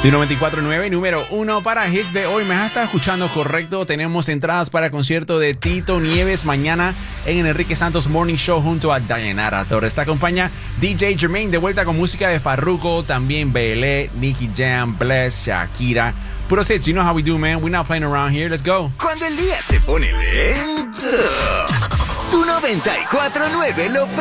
De 94.9, número 1 para hits de hoy. Me has estado escuchando correcto. Tenemos entradas para el concierto de Tito Nieves mañana en el Enrique Santos Morning Show junto a Dayanara Torres. Te acompaña DJ Jermaine de vuelta con música de Farruko, también Belé, Nicky Jam, Bless, Shakira. Puro hits, you know how we do, man. We're not playing around here. Let's go. Cuando el día se pone lento, tu 94.9 lo